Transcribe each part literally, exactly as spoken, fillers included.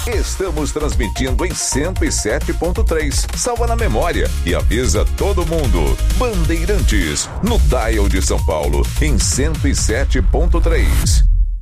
Estamos transmitindo em cento e sete ponto três. Salva na memória e avisa todo mundo. Bandeirantes, no dial de São Paulo, em cento e sete ponto três.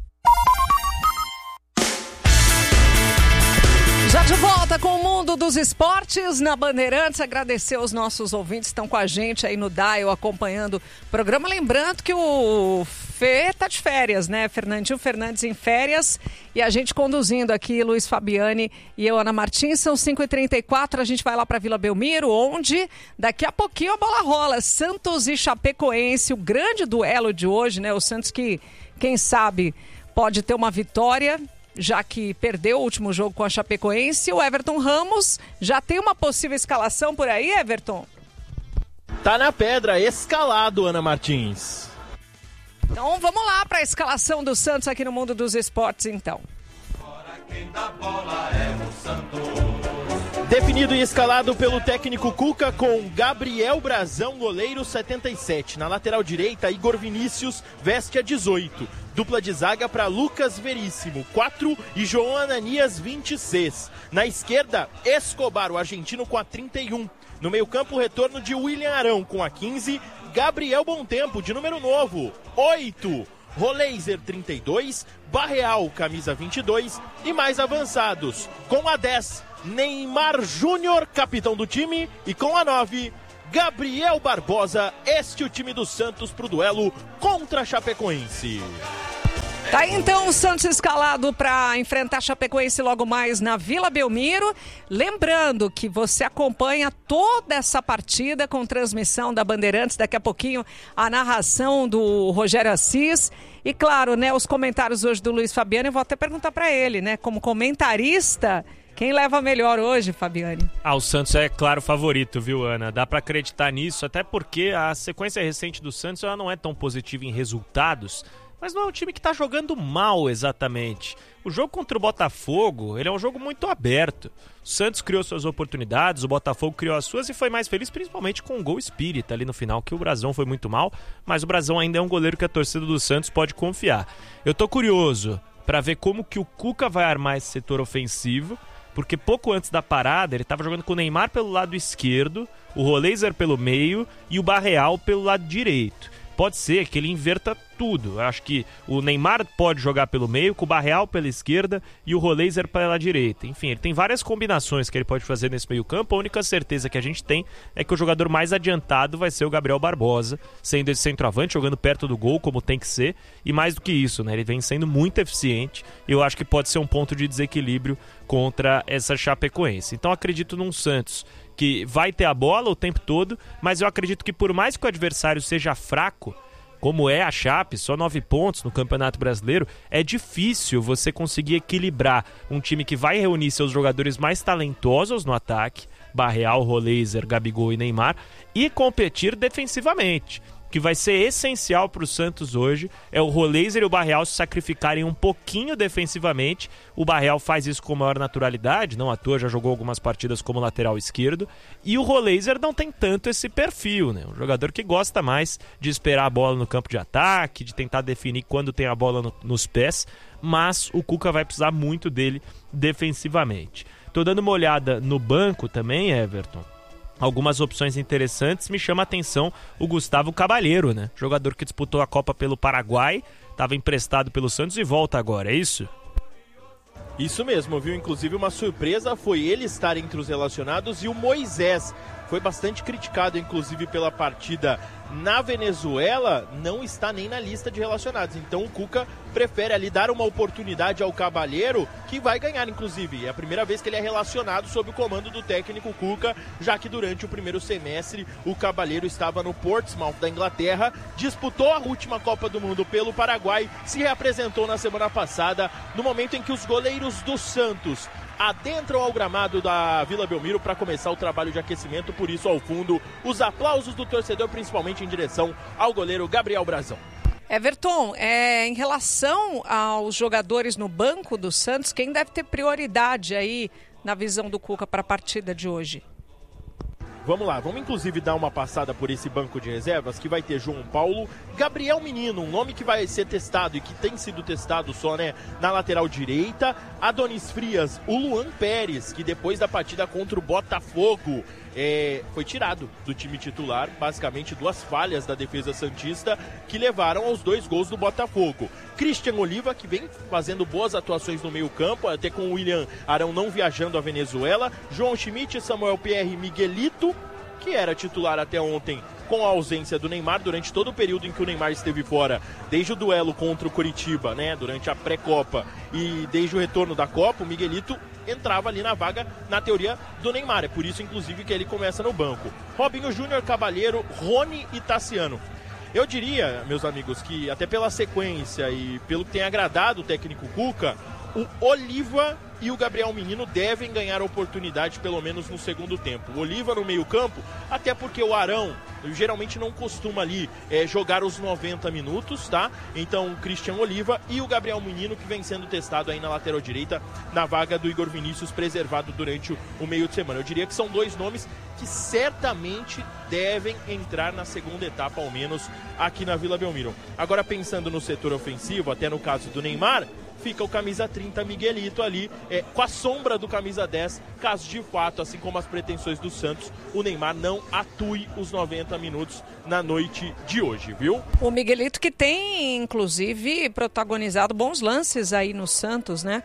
Já de volta com o mundo dos esportes na Bandeirantes. Agradecer aos nossos ouvintes que estão com a gente aí no Dial, acompanhando o programa. Lembrando que o Fê tá de férias, né? Fernandinho Fernandes em férias e a gente conduzindo aqui, Luiz Fabiani e eu, Ana Martins. São cinco e trinta e quatro, a gente vai lá para Vila Belmiro, onde daqui a pouquinho a bola rola. Santos e Chapecoense, o grande duelo de hoje, né? O Santos que, quem sabe, pode ter uma vitória, já que perdeu o último jogo com a Chapecoense. O Everton Ramos já tem uma possível escalação por aí, Everton? Tá na pedra, escalado, Ana Martins. Então vamos lá para a escalação do Santos aqui no Mundo dos Esportes, então. Definido e escalado pelo técnico Cuca com Gabriel Brazão, goleiro setenta e sete. Na lateral direita, Igor Vinícius veste a dezoito. Dupla de zaga para Lucas Veríssimo, quatro, e João Ananias, vinte e seis. Na esquerda, Escobar, o argentino, com a trinta e um. No meio-campo, o retorno de William Arão com a quinze. Gabriel Bontempo, de número novo, oito. Roleiser, trinta e dois. Barreal, camisa vinte e dois. E mais avançados, com a dez, Neymar Júnior, capitão do time. E com a nove, Gabriel Barbosa. Este é o time do Santos para o duelo contra a Chapecoense. Tá aí então o Santos escalado para enfrentar a Chapecoense logo mais na Vila Belmiro. Lembrando que você acompanha toda essa partida com transmissão da Bandeirantes. Daqui a pouquinho a narração do Rogério Assis. E claro, né, os comentários hoje do Luiz Fabiano. Eu vou até perguntar para ele, né, como comentarista, quem leva melhor hoje, Fabiane? Ah, o Santos é claro favorito, viu, Ana? Dá pra acreditar nisso, até porque a sequência recente do Santos ela não é tão positiva em resultados, mas não é um time que tá jogando mal exatamente. O jogo contra o Botafogo, ele é um jogo muito aberto. O Santos criou suas oportunidades, o Botafogo criou as suas e foi mais feliz, principalmente com o gol espírita ali no final, que o Brazão foi muito mal, mas o Brazão ainda é um goleiro que a torcida do Santos pode confiar. Eu tô curioso pra ver como que o Cuca vai armar esse setor ofensivo, porque pouco antes da parada ele estava jogando com o Neymar pelo lado esquerdo, o Roleiser pelo meio e o Barreal pelo lado direito. Pode ser que ele inverta tudo. Eu acho que o Neymar pode jogar pelo meio, com o Barreal pela esquerda e o Roleiser pela direita. Enfim, ele tem várias combinações que ele pode fazer nesse meio campo. A única certeza que a gente tem é que o jogador mais adiantado vai ser o Gabriel Barbosa, sendo esse centroavante, jogando perto do gol, como tem que ser. E mais do que isso, né? Ele vem sendo muito eficiente e eu acho que pode ser um ponto de desequilíbrio contra essa Chapecoense. Então acredito num Santos que vai ter a bola o tempo todo, mas eu acredito que por mais que o adversário seja fraco, como é a Chape, só nove pontos no Campeonato Brasileiro, é difícil você conseguir equilibrar um time que vai reunir seus jogadores mais talentosos no ataque, Barreal, Roleiser, Gabigol e Neymar, e competir defensivamente. O que vai ser essencial para o Santos hoje é o Roleiser e o Barreal se sacrificarem um pouquinho defensivamente. O Barreal faz isso com maior naturalidade, não à toa já jogou algumas partidas como lateral esquerdo. E o Roleiser não tem tanto esse perfil, né? Um jogador que gosta mais de esperar a bola no campo de ataque, de tentar definir quando tem a bola no, nos pés, mas o Cuca vai precisar muito dele defensivamente. Tô dando uma olhada no banco também, Everton. Algumas opções interessantes, me chama a atenção o Gustavo Cabalheiro, né? Jogador que disputou a Copa pelo Paraguai, estava emprestado pelo Santos e volta agora, é isso? Isso mesmo, viu? Inclusive uma surpresa foi ele estar entre os relacionados e o Moisés. Foi bastante criticado, inclusive, pela partida na Venezuela, não está nem na lista de relacionados. Então o Cuca prefere ali dar uma oportunidade ao Cabalheiro, que vai ganhar, inclusive. É a primeira vez que ele é relacionado sob o comando do técnico Cuca, já que durante o primeiro semestre o Cabalheiro estava no Portsmouth da Inglaterra, disputou a última Copa do Mundo pelo Paraguai, se reapresentou na semana passada, no momento em que os goleiros do Santos adentram ao gramado da Vila Belmiro para começar o trabalho de aquecimento. Por isso, ao fundo, os aplausos do torcedor, principalmente em direção ao goleiro Gabriel Brazão. Everton, é, em relação aos jogadores no banco do Santos, quem deve ter prioridade aí na visão do Cuca para a partida de hoje? Vamos lá, vamos inclusive dar uma passada por esse banco de reservas que vai ter João Paulo, Gabriel Menino, um nome que vai ser testado e que tem sido testado só, né, na lateral direita, Adonis Frias, o Luan Pérez, que depois da partida contra o Botafogo é, foi tirado do time titular, basicamente duas falhas da defesa santista que levaram aos dois gols do Botafogo. Christian Oliva, que vem fazendo boas atuações no meio campo, até com o William Arão não viajando à Venezuela, João Schmidt, Samuel Pierre e Miguelito, que era titular até ontem com a ausência do Neymar durante todo o período em que o Neymar esteve fora, desde o duelo contra o Coritiba, né, durante a pré-Copa e desde o retorno da Copa, o Miguelito entrava ali na vaga, na teoria, do Neymar. É por isso, inclusive, que ele começa no banco. Robinho Júnior, Cabalheiro, Rony e Tassiano. Eu diria, meus amigos, que até pela sequência e pelo que tem agradado o técnico Cuca, o Oliva e o Gabriel Menino devem ganhar oportunidade, pelo menos no segundo tempo. O Oliva no meio campo, até porque o Arão geralmente não costuma ali é, jogar os noventa minutos, tá? Então o Christian Oliva e o Gabriel Menino, que vem sendo testado aí na lateral direita, na vaga do Igor Vinícius, preservado durante o, o meio de semana. Eu diria que são dois nomes que certamente devem entrar na segunda etapa, ao menos aqui na Vila Belmiro. Agora, pensando no setor ofensivo, até no caso do Neymar, fica o camisa trinta Miguelito ali, é, com a sombra do camisa dez, caso de fato, assim como as pretensões do Santos, o Neymar não atue os noventa minutos na noite de hoje, viu? O Miguelito que tem, inclusive, protagonizado bons lances aí no Santos, né?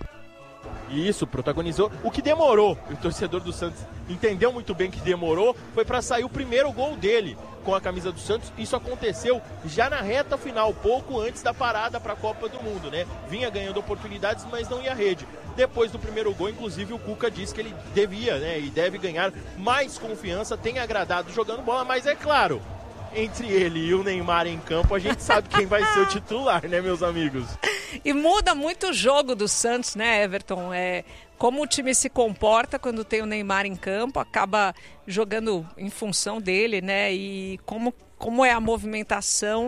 Isso, protagonizou. O que demorou, o torcedor do Santos entendeu muito bem que demorou, foi para sair o primeiro gol dele com a camisa do Santos. Isso aconteceu já na reta final, pouco antes da parada para a Copa do Mundo, né? Vinha ganhando oportunidades, mas não ia à rede. Depois do primeiro gol, inclusive, o Cuca disse que ele devia, né, e deve ganhar mais confiança, tem agradado jogando bola, mas é claro, entre ele e o Neymar em campo, a gente sabe quem vai ser o titular, né, meus amigos? E muda muito o jogo do Santos, né, Everton? É, como o time se comporta quando tem o Neymar em campo, acaba jogando em função dele, né? E como, como é a movimentação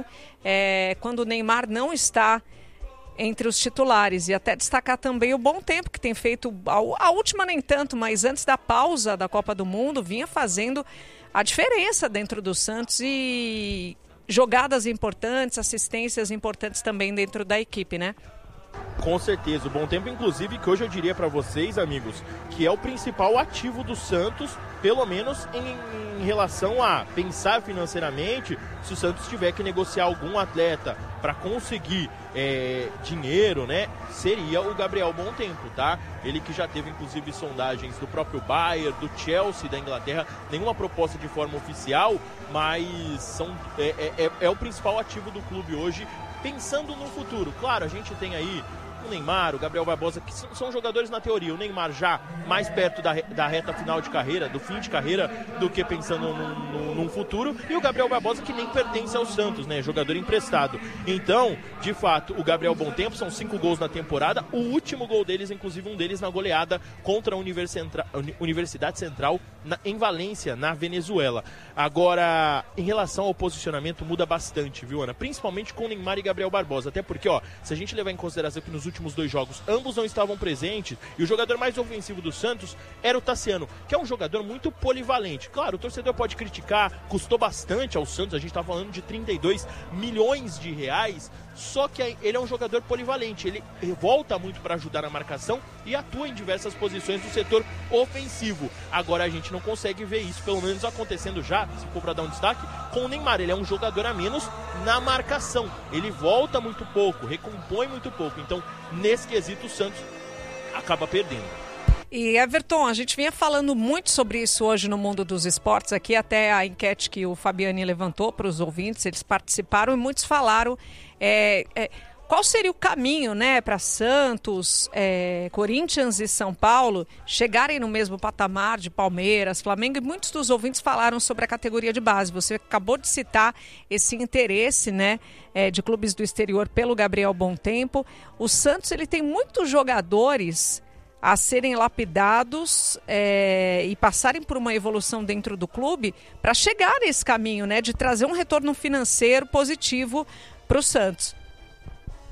é, quando o Neymar não está entre os titulares. E até destacar também o bom tempo que tem feito, a, a última nem tanto, mas antes da pausa da Copa do Mundo, vinha fazendo a diferença dentro do Santos e jogadas importantes, assistências importantes também dentro da equipe, né? Com certeza, o bom tempo, inclusive, que hoje eu diria para vocês, amigos, que é o principal ativo do Santos, pelo menos em, em relação a pensar financeiramente, se o Santos tiver que negociar algum atleta para conseguir é, dinheiro, né, seria o Gabriel Bom Tempo, tá? Ele que já teve, inclusive, sondagens do próprio Bayern, do Chelsea da Inglaterra, nenhuma proposta de forma oficial, mas são, é, é, é o principal ativo do clube hoje, pensando no futuro. Claro, a gente tem aí o Neymar, o Gabriel Barbosa, que são jogadores na teoria. O Neymar já mais perto da, da reta final de carreira, do fim de carreira, do que pensando num, num, num futuro. E o Gabriel Barbosa, que nem pertence ao Santos, né? Jogador emprestado. Então, de fato, o Gabriel Bom Tempo, são cinco gols na temporada. O último gol deles, inclusive um deles na goleada contra a Universidade Central na, em Valência, na Venezuela. Agora, em relação ao posicionamento, muda bastante, viu, Ana? Principalmente com Neymar e Gabriel Barbosa. Até porque, ó, se a gente levar em consideração que nos últimos últimos dois jogos, ambos não estavam presentes, e o jogador mais ofensivo do Santos era o Tassiano, que é um jogador muito polivalente. Claro, o torcedor pode criticar, custou bastante ao Santos, a gente está falando de trinta e dois milhões de reais, só que ele é um jogador polivalente, ele volta muito para ajudar na marcação e atua em diversas posições do setor ofensivo. Agora a gente não consegue ver isso, pelo menos acontecendo já, se for para dar um destaque, com o Neymar. Ele é um jogador a menos na marcação, ele volta muito pouco, recompõe muito pouco, então nesse quesito o Santos acaba perdendo. E Everton, a gente vinha falando muito sobre isso hoje no Mundo dos Esportes, aqui até a enquete que o Fabiani levantou para os ouvintes, eles participaram e muitos falaram é, é, qual seria o caminho, né, para Santos, é, Corinthians e São Paulo chegarem no mesmo patamar de Palmeiras, Flamengo, e muitos dos ouvintes falaram sobre a categoria de base. Você acabou de citar esse interesse, né, é, de clubes do exterior pelo Gabriel Bom Tempo. O Santos, ele tem muitos jogadores a serem lapidados é, e passarem por uma evolução dentro do clube para chegar nesse caminho, né, de trazer um retorno financeiro positivo para o Santos.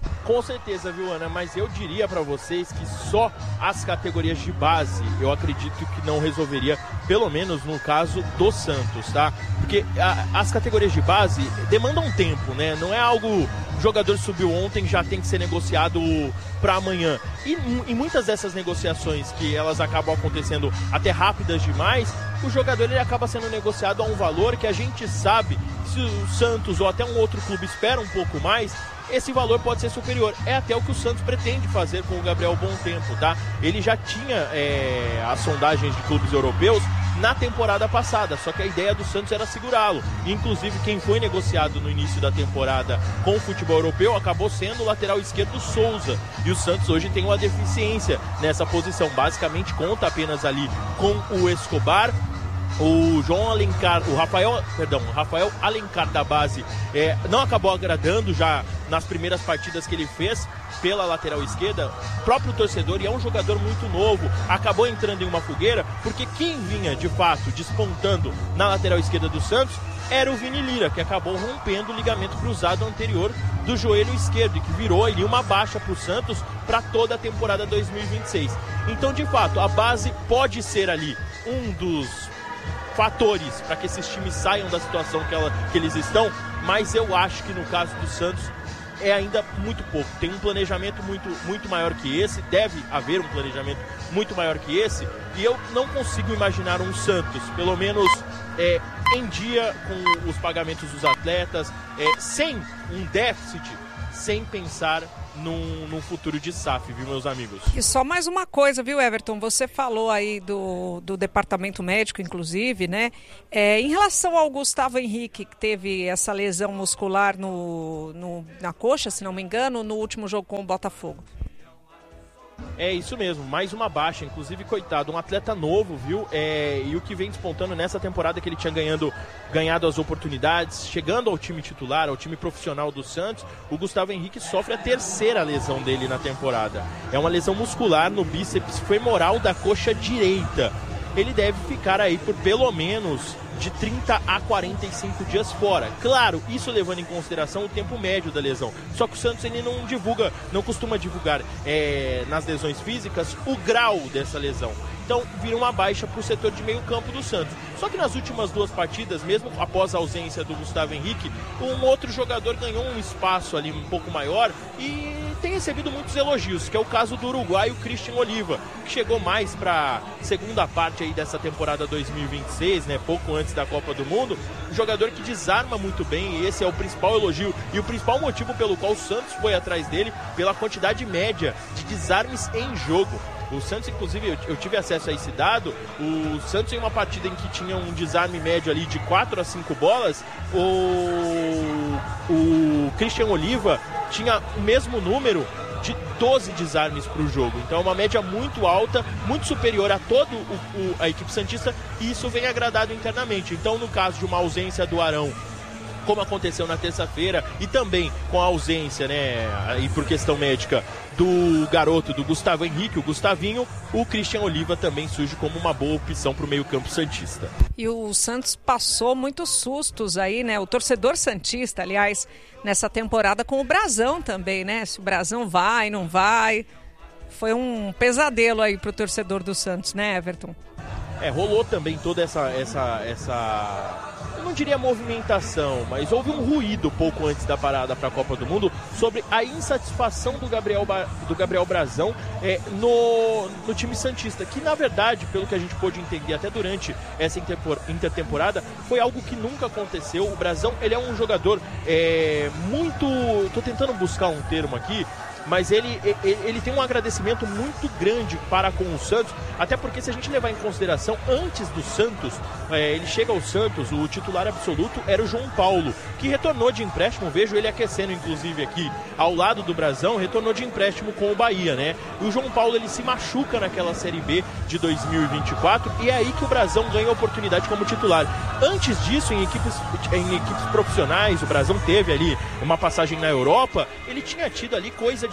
Com certeza, viu, Ana? Mas eu diria para vocês que só as categorias de base, eu acredito que não resolveria, pelo menos no caso do Santos, tá? Porque a, as categorias de base demandam tempo, né? Não é algo, o jogador subiu ontem, já tem que ser negociado para amanhã. E em muitas dessas negociações que elas acabam acontecendo até rápidas demais, o jogador ele acaba sendo negociado a um valor que a gente sabe, se o Santos ou até um outro clube espera um pouco mais, esse valor pode ser superior. É até o que o Santos pretende fazer com o Gabriel Bom Tempo, tá? Ele já tinha é, as sondagens de clubes europeus na temporada passada, só que a ideia do Santos era segurá-lo. Inclusive, quem foi negociado no início da temporada com o futebol europeu acabou sendo o lateral esquerdo Souza. E o Santos hoje tem uma deficiência nessa posição. Basicamente, conta apenas ali com o Escobar. O João Alencar, o Rafael, perdão, o Rafael Alencar da base é, não acabou agradando já nas primeiras partidas que ele fez pela lateral esquerda. O próprio torcedor, e é um jogador muito novo, acabou entrando em uma fogueira, porque quem vinha de fato despontando na lateral esquerda do Santos era o Vini Lira, que acabou rompendo o ligamento cruzado anterior do joelho esquerdo e que virou ali uma baixa para o Santos para toda a temporada dois mil e vinte e seis. Então, de fato, a base pode ser ali um dos fatores para que esses times saiam da situação que, ela, que eles estão, mas eu acho que no caso do Santos é ainda muito pouco. Tem um planejamento muito, muito maior que esse, deve haver um planejamento muito maior que esse, e eu não consigo imaginar um Santos, pelo menos é, em dia, com os pagamentos dos atletas, é, sem um déficit, sem pensar Num, num futuro de S A F, viu, meus amigos? E só mais uma coisa, viu, Everton? Você falou aí do, do departamento médico, inclusive, né? É, em relação ao Gustavo Henrique, que teve essa lesão muscular no, no, na coxa, se não me engano, no último jogo com o Botafogo. É isso mesmo, mais uma baixa, inclusive, coitado, um atleta novo, viu? É, e o que vem despontando nessa temporada que ele tinha ganhando, ganhado as oportunidades, chegando ao time titular, ao time profissional do Santos, o Gustavo Henrique sofre a terceira lesão dele na temporada. É uma lesão muscular no bíceps femoral da coxa direita. Ele deve ficar aí por pelo menos de trinta a quarenta e cinco dias fora. Claro, isso levando em consideração o tempo médio da lesão. Só que o Santos ele não divulga, não costuma divulgar é, nas lesões físicas o grau dessa lesão. Então vira uma baixa para o setor de meio campo do Santos. Só que nas últimas duas partidas, mesmo após a ausência do Gustavo Henrique, um outro jogador ganhou um espaço ali um pouco maior e tem recebido muitos elogios, que é o caso do uruguaio Christian Oliva, que chegou mais para a segunda parte aí dessa temporada dois mil e vinte e seis, né, pouco antes da Copa do Mundo, um jogador que desarma muito bem, e esse é o principal elogio e o principal motivo pelo qual o Santos foi atrás dele, pela quantidade média de desarmes em jogo. O Santos, inclusive, eu, eu tive acesso a esse dado, o Santos em uma partida em que tinha um desarme médio ali de quatro a cinco bolas, o, o Christian Oliva tinha o mesmo número de doze desarmes para o jogo. Então é uma média muito alta, muito superior a toda a equipe santista, e isso vem agradado internamente. Então, no caso de uma ausência do Arão, como aconteceu na terça-feira, e também com a ausência, né, e por questão médica, do garoto, do Gustavo Henrique, o Gustavinho, o Christian Oliva também surge como uma boa opção para o meio-campo santista. E o Santos passou muitos sustos aí, né? O torcedor santista, aliás, nessa temporada com o Brasão também, né? Se o Brasão vai, não vai. Foi um pesadelo aí para o torcedor do Santos, né, Everton? É, rolou também toda essa, essa, essa, eu não diria movimentação, mas houve um ruído pouco antes da parada para a Copa do Mundo sobre a insatisfação do Gabriel, do Gabriel Brasão é, no, no time santista, que na verdade, pelo que a gente pôde entender até durante essa intertemporada, foi algo que nunca aconteceu. O Brasão, ele é um jogador é, muito, estou tentando buscar um termo aqui, mas ele, ele, ele tem um agradecimento muito grande para com o Santos, até porque se a gente levar em consideração, antes do Santos, é, ele chega ao Santos, o titular absoluto era o João Paulo, que retornou de empréstimo, vejo ele aquecendo inclusive aqui ao lado do Brasão, retornou de empréstimo com o Bahia, né? E o João Paulo, ele se machuca naquela Série B de dois mil e vinte e quatro, e é aí que o Brasão ganha a oportunidade como titular. Antes disso, em equipes, em equipes profissionais, o Brasão teve ali uma passagem na Europa, ele tinha tido ali coisa de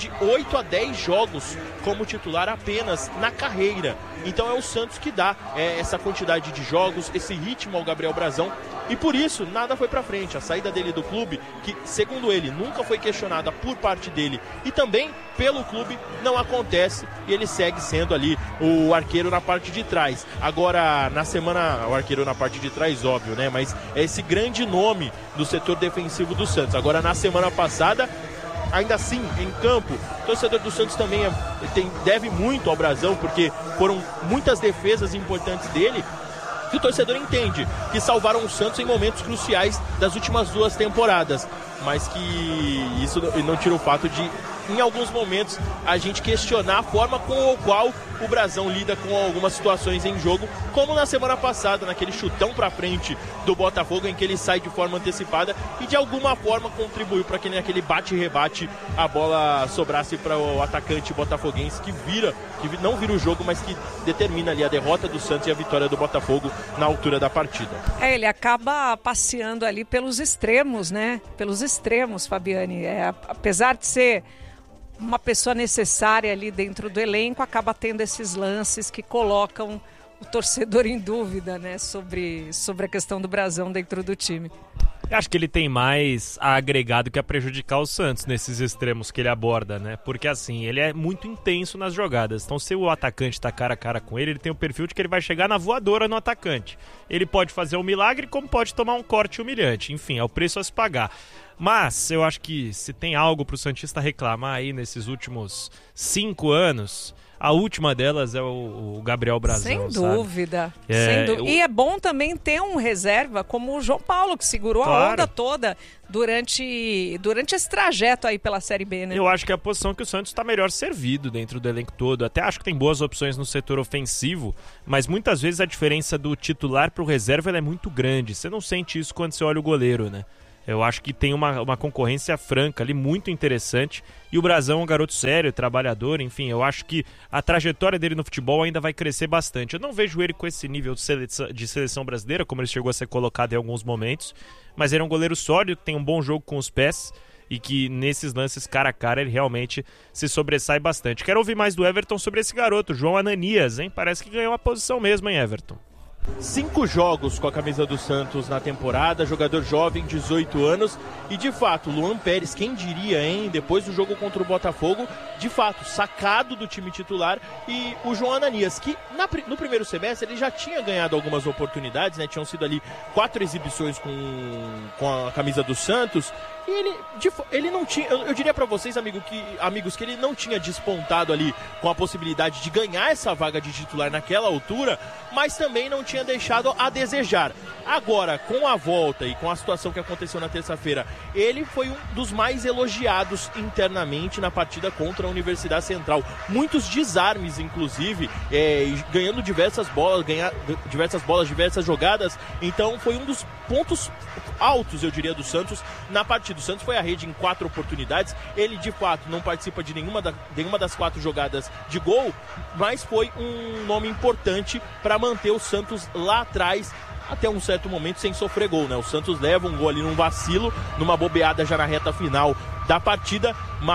de oito a dez jogos como titular apenas na carreira. Então é o Santos que dá é, essa quantidade de jogos, esse ritmo ao Gabriel Brazão, e por isso nada foi pra frente. A saída dele do clube, que segundo ele nunca foi questionada por parte dele e também pelo clube, não acontece, e ele segue sendo ali o arqueiro na parte de trás. Agora, na semana, o arqueiro na parte de trás, óbvio, né? Mas é esse grande nome do setor defensivo do Santos. Agora, na semana passada, ainda assim, em campo, o torcedor do Santos também é, tem, deve muito ao Brazão, porque foram muitas defesas importantes dele, que o torcedor entende que salvaram o Santos em momentos cruciais das últimas duas temporadas, mas que isso não tira o fato de, em alguns momentos, a gente questionar a forma com a qual o Brazão lida com algumas situações em jogo, como na semana passada, naquele chutão pra frente do Botafogo, em que ele sai de forma antecipada e de alguma forma contribuiu para que naquele bate-rebate a bola sobrasse para o atacante botafoguense, que vira, que não vira o jogo, mas que determina ali a derrota do Santos e a vitória do Botafogo na altura da partida. É, ele acaba passeando ali pelos extremos, né? Pelos extremos, Fabiane. É, apesar de ser uma pessoa necessária ali dentro do elenco, acaba tendo esses lances que colocam o torcedor em dúvida, né, sobre, sobre a questão do Brazão dentro do time. Eu acho que ele tem mais a agregar do que a prejudicar o Santos nesses extremos que ele aborda, né? Porque assim, ele é muito intenso nas jogadas. Então, se o atacante tá cara a cara com ele, ele tem o perfil de que ele vai chegar na voadora no atacante. Ele pode fazer um milagre, como pode tomar um corte humilhante. Enfim, é o preço a se pagar. Mas eu acho que se tem algo pro santista reclamar aí nesses últimos cinco anos, a última delas é o, o Gabriel Brazão. Sem dúvida. É, sem dúvida. eu... E é bom também ter um reserva como o João Paulo, que segurou claro. a onda toda durante, durante esse trajeto aí pela Série B, né? Eu acho que é a posição que o Santos está melhor servido dentro do elenco todo. Até acho que tem boas opções no setor ofensivo, mas muitas vezes a diferença do titular pro reserva ela é muito grande. Você não sente isso quando você olha o goleiro, né? Eu acho que tem uma, uma concorrência franca ali, muito interessante. E o Brazão é um garoto sério, trabalhador, enfim, eu acho que a trajetória dele no futebol ainda vai crescer bastante. Eu não vejo ele com esse nível de seleção, de seleção brasileira, como ele chegou a ser colocado em alguns momentos, mas ele é um goleiro sólido, que tem um bom jogo com os pés e que nesses lances cara a cara ele realmente se sobressai bastante. Quero ouvir mais do Everton sobre esse garoto, João Ananias, hein? Parece que ganhou uma posição mesmo, hein, Everton? Cinco jogos com a camisa do Santos na temporada, jogador jovem, dezoito anos, e de fato, Luan Pérez, quem diria, hein, depois do jogo contra o Botafogo, de fato, sacado do time titular, e o João Ananias, que na, no primeiro semestre ele já tinha ganhado algumas oportunidades, né, tinham sido ali quatro exibições com, com a camisa do Santos, e ele, de, ele não tinha, eu, eu diria pra vocês, amigo, que, amigos, que ele não tinha despontado ali com a possibilidade de ganhar essa vaga de titular naquela altura, mas também não tinha deixado a desejar. Agora, com a volta e com a situação que aconteceu na terça-feira, ele foi um dos mais elogiados internamente na partida contra a Universidade Central. Muitos desarmes, inclusive, é, ganhando diversas bolas, ganhar diversas bolas, diversas jogadas. Então, foi um dos pontos altos, eu diria, do Santos na partida. O Santos foi à rede em quatro oportunidades. Ele, de fato, não participa de nenhuma, da, nenhuma das quatro jogadas de gol, mas foi um nome importante para manter o Santos lá atrás até um certo momento sem sofrer gol, né? O Santos leva um gol ali num vacilo, numa bobeada já na reta final da partida,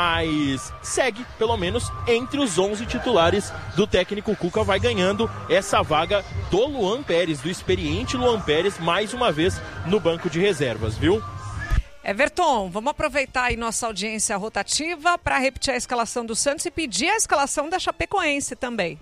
mas segue, pelo menos, entre os onze titulares do técnico Cuca, vai ganhando essa vaga do Luan Pérez, do experiente Luan Pérez, mais uma vez no banco de reservas, viu? Everton, vamos aproveitar aí nossa audiência rotativa para repetir a escalação do Santos e pedir a escalação da Chapecoense também.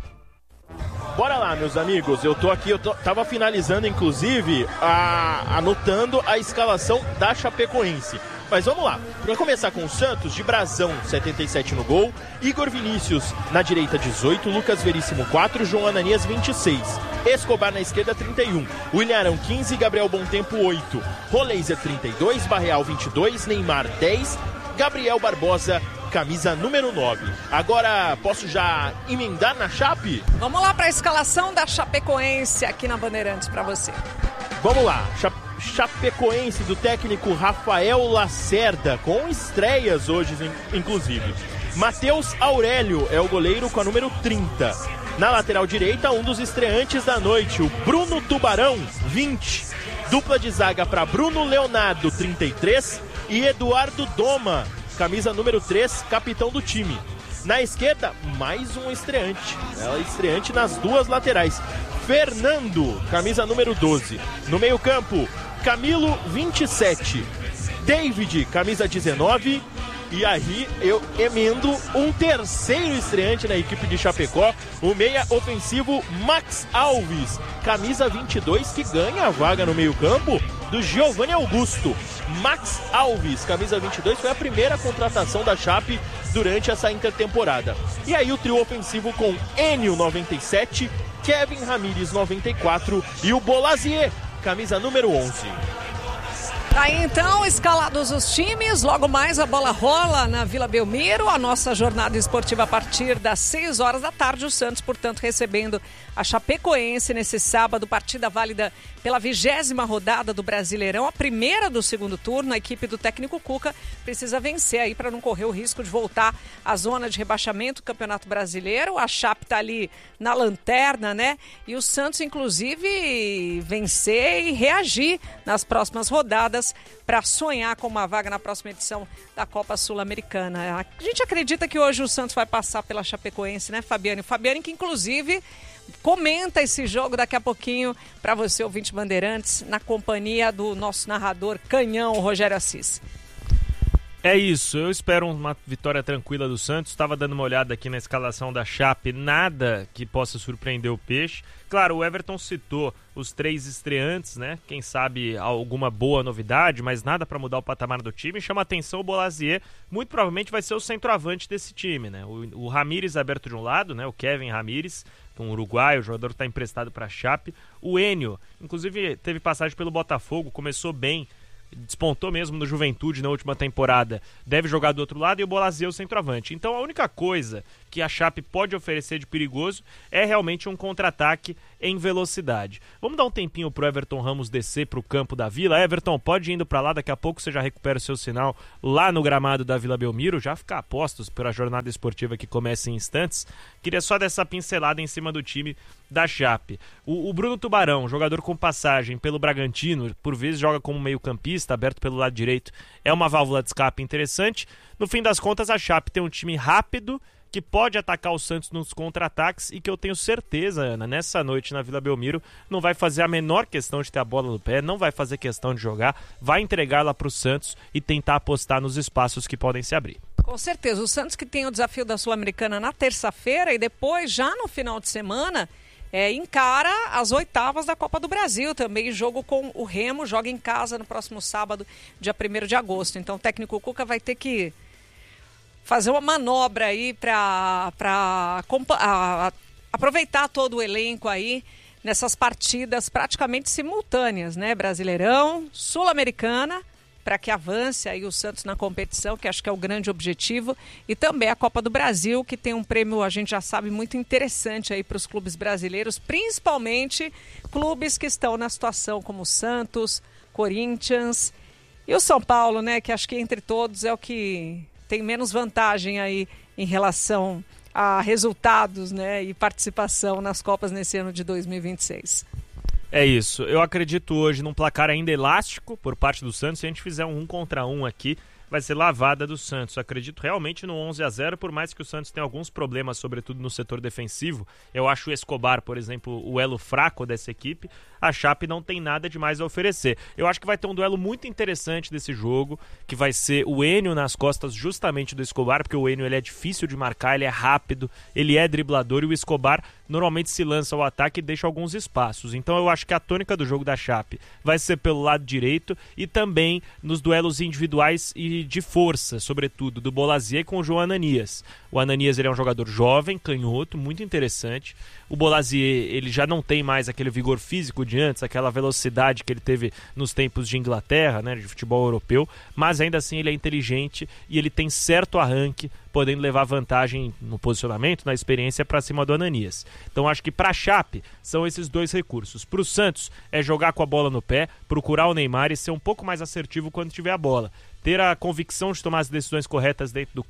Bora lá, meus amigos, eu tô aqui, eu tô, tava finalizando, inclusive, a, anotando a escalação da Chapecoense. Mas vamos lá, para começar com o Santos, de Brazão, setenta e sete no gol, Igor Vinícius na direita, dezoito, Lucas Veríssimo, quatro, João Ananias, vinte e seis, Escobar na esquerda, trinta e um, William Arão, quinze, Gabriel Bontempo, oito, Roleiser, trinta e dois, Barreal, vinte e dois, Neymar, dez, Gabriel Barbosa, camisa número nove. Agora, posso já emendar na Chape? Vamos lá para a escalação da Chapecoense aqui na Bandeirantes para você. Vamos lá, Chape... Chapecoense do técnico Rafael Lacerda, com estreias hoje, inclusive. Matheus Aurélio é o goleiro com a número trinta. Na lateral direita, um dos estreantes da noite, o Bruno Tubarão, vinte. Dupla de zaga para Bruno Leonardo, trinta e três, e Eduardo Doma, camisa número três, capitão do time. Na esquerda, mais um estreante. Ela é estreante nas duas laterais. Fernando, camisa número doze. No meio-campo, Camilo, vinte e sete. David, camisa dezenove. E aí eu emendo um terceiro estreante na equipe de Chapecó, o meia ofensivo Max Alves, camisa vinte e dois, que ganha a vaga no meio-campo do Giovanni Augusto. Max Alves, camisa vinte e dois, foi a primeira contratação da Chape durante essa intertemporada. E aí o trio ofensivo com Enio, noventa e sete, Kevin Ramírez, noventa e quatro e o Bolazier, camisa número onze. Aí então, escalados os times, logo mais a bola rola na Vila Belmiro, a nossa jornada esportiva a partir das seis horas da tarde, o Santos, portanto, recebendo a Chapecoense nesse sábado, partida válida pela vigésima rodada do Brasileirão, a primeira do segundo turno. A equipe do técnico Cuca precisa vencer aí para não correr o risco de voltar à zona de rebaixamento do Campeonato Brasileiro. A Chape está ali na lanterna, né? E o Santos, inclusive, vencer e reagir nas próximas rodadas para sonhar com uma vaga na próxima edição da Copa Sul-Americana. A gente acredita que hoje o Santos vai passar pela Chapecoense, né, Fabiane? Fabiane que, inclusive, comenta esse jogo daqui a pouquinho para você, ouvinte Bandeirantes, na companhia do nosso narrador canhão, Rogério Assis. É isso, eu espero uma vitória tranquila do Santos. Estava dando uma olhada aqui na escalação da Chape, nada que possa surpreender o Peixe. Claro, o Everton citou os três estreantes, né? Quem sabe alguma boa novidade, mas nada para mudar o patamar do time. Chama atenção o Bolazier, muito provavelmente vai ser o centroavante desse time, né? O, o Ramírez aberto de um lado, né? O Kevin Ramírez, um uruguaio, o jogador está emprestado para a Chape. O Enio, inclusive teve passagem pelo Botafogo, começou bem, despontou mesmo no Juventude na última temporada, deve jogar do outro lado, e o Bolazier o centroavante. Então a única coisa que a Chape pode oferecer de perigoso é realmente um contra-ataque em velocidade. Vamos dar um tempinho pro Everton Ramos descer pro campo da Vila. Everton, pode ir indo pra lá, daqui a pouco você já recupera o seu sinal lá no gramado da Vila Belmiro, já ficar a postos para a jornada esportiva que começa em instantes. Queria só dessa pincelada em cima do time da Chape. O, o Bruno Tubarão, jogador com passagem pelo Bragantino, por vezes joga como meio campista, aberto pelo lado direito, é uma válvula de escape interessante. No fim das contas, a Chape tem um time rápido, que pode atacar o Santos nos contra-ataques e que eu tenho certeza, Ana, nessa noite na Vila Belmiro, não vai fazer a menor questão de ter a bola no pé, não vai fazer questão de jogar, vai entregá-la para o Santos e tentar apostar nos espaços que podem se abrir. Com certeza, o Santos que tem o desafio da Sul-Americana na terça-feira e depois, já no final de semana, é, encara as oitavas da Copa do Brasil também, jogo com o Remo, joga em casa no próximo sábado, dia primeiro de agosto. Então o técnico Cuca vai ter que fazer uma manobra aí para aproveitar todo o elenco aí nessas partidas praticamente simultâneas, né? Brasileirão, Sul-Americana, para que avance aí o Santos na competição, que acho que é o grande objetivo, e também a Copa do Brasil, que tem um prêmio, a gente já sabe, muito interessante aí para os clubes brasileiros, principalmente clubes que estão na situação como o Santos, Corinthians e o São Paulo, né? Que acho que entre todos é o que tem menos vantagem aí em relação a resultados, né, e participação nas Copas nesse ano de dois mil e vinte e seis. É isso. Eu acredito hoje num placar ainda elástico por parte do Santos. Se a gente fizer um um contra um aqui, vai ser lavada do Santos. Eu acredito realmente no onze a zero, por mais que o Santos tenha alguns problemas, sobretudo no setor defensivo. Eu acho o Escobar, por exemplo, o elo fraco dessa equipe. A Chape não tem nada de mais a oferecer. Eu acho que vai ter um duelo muito interessante desse jogo, que vai ser o Enio nas costas justamente do Escobar, porque o Enio ele é difícil de marcar, ele é rápido, ele é driblador, e o Escobar normalmente se lança ao ataque e deixa alguns espaços. Então eu acho que a tônica do jogo da Chape vai ser pelo lado direito e também nos duelos individuais e de força, sobretudo, do Bolazier com o João Ananias. O Ananias ele é um jogador jovem, canhoto, muito interessante. O Bolazier ele já não tem mais aquele vigor físico de antes, aquela velocidade que ele teve nos tempos de Inglaterra, né, de futebol europeu, mas ainda assim ele é inteligente e ele tem certo arranque, podendo levar vantagem no posicionamento, na experiência para cima do Ananias. Então acho que para a Chape são esses dois recursos. Para o Santos é jogar com a bola no pé, procurar o Neymar e ser um pouco mais assertivo quando tiver a bola. Ter a convicção de tomar as decisões corretas dentro do campo,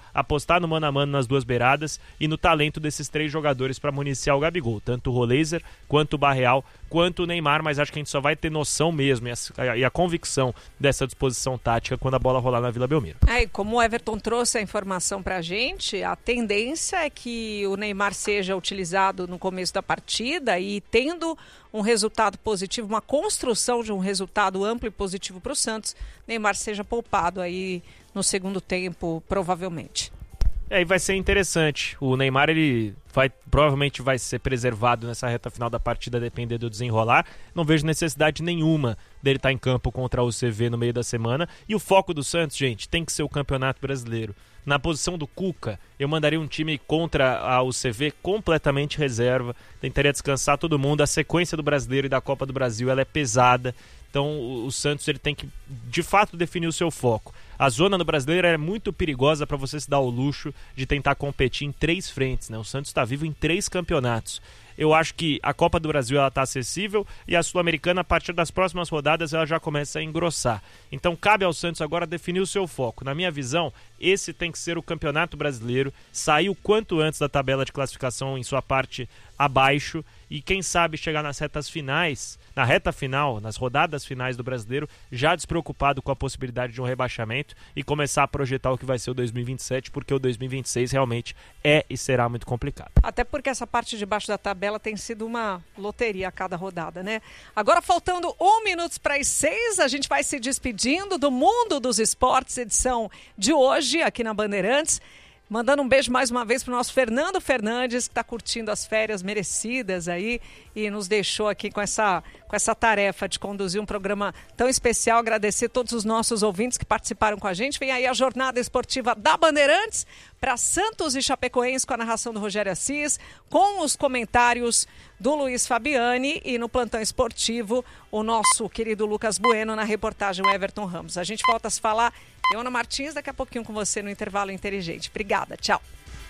apostar no mano a mano nas duas beiradas e no talento desses três jogadores para municiar o Gabigol, tanto o Roleiser, quanto o Barreal, quanto o Neymar, mas acho que a gente só vai ter noção mesmo e a, e a convicção dessa disposição tática quando a bola rolar na Vila Belmiro. É, e como o Everton trouxe a informação pra gente, a tendência é que o Neymar seja utilizado no começo da partida e tendo um resultado positivo, uma construção de um resultado amplo e positivo para o Santos, Neymar seja poupado aí no segundo tempo, provavelmente. É, e vai ser interessante. O Neymar, ele vai, provavelmente vai ser preservado nessa reta final da partida, a depender do desenrolar. Não vejo necessidade nenhuma dele estar em campo contra o C V no meio da semana. E o foco do Santos, gente, tem que ser o Campeonato Brasileiro. Na posição do Cuca, eu mandaria um time contra a U C V completamente reserva. Tentaria descansar todo mundo. A sequência do Brasileiro e da Copa do Brasil, ela é pesada. Então o Santos, ele tem que, de fato, definir o seu foco. A zona no Brasileiro é muito perigosa para você se dar o luxo de tentar competir em três frentes, né? O Santos está vivo em três campeonatos. Eu acho que a Copa do Brasil está acessível e a Sul-Americana, a partir das próximas rodadas, ela já começa a engrossar. Então cabe ao Santos agora definir o seu foco. Na minha visão, esse tem que ser o Campeonato Brasileiro, sair o quanto antes da tabela de classificação em sua parte abaixo e quem sabe chegar nas retas finais, na reta final, nas rodadas finais do Brasileiro, já despreocupado com a possibilidade de um rebaixamento e começar a projetar o que vai ser o dois mil e vinte e sete, porque o dois mil e vinte e seis realmente é e será muito complicado. Até porque essa parte de baixo da tabela tem sido uma loteria a cada rodada, né? Agora, faltando um minuto para as seis, a gente vai se despedindo do Mundo dos Esportes, edição de hoje, aqui na Bandeirantes. Mandando um beijo mais uma vez para o nosso Fernando Fernandes, que está curtindo as férias merecidas aí e nos deixou aqui com essa, com essa tarefa de conduzir um programa tão especial. Agradecer a todos os nossos ouvintes que participaram com a gente. Vem aí a jornada esportiva da Bandeirantes para Santos e Chapecoense com a narração do Rogério Assis, com os comentários do Luiz Fabiani e no plantão esportivo o nosso querido Lucas Bueno, na reportagem o Everton Ramos. A gente volta a se falar. Eu, Ana Martins, daqui a pouquinho com você no Intervalo Inteligente. Obrigada, tchau.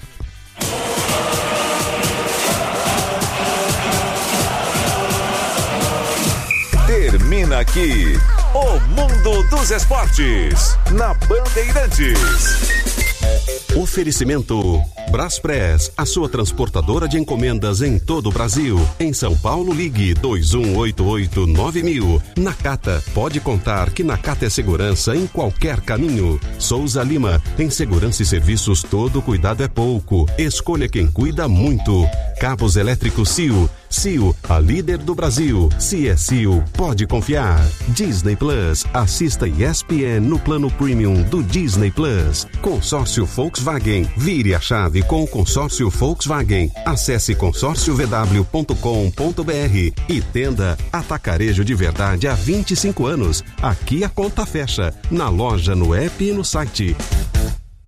Termina aqui o Mundo dos Esportes, na Bandeirantes. Oferecimento Braspress, a sua transportadora de encomendas em todo o Brasil. Em São Paulo, ligue dois um oito oito nove mil. Nakata, pode contar que Nakata é segurança em qualquer caminho. Souza Lima, em segurança e serviços todo cuidado é pouco. Escolha quem cuida muito. Cabos elétricos C I O. C I O, a líder do Brasil. Se é C I O, pode confiar. Disney Plus, assista E S P N no plano premium do Disney Plus. Consórcio Volkswagen, vire a chave com o consórcio Volkswagen. Acesse consórcio v w ponto com ponto b r e Tenda Atacarejo de Verdade há vinte e cinco anos. Aqui a conta fecha, na loja, no app e no site.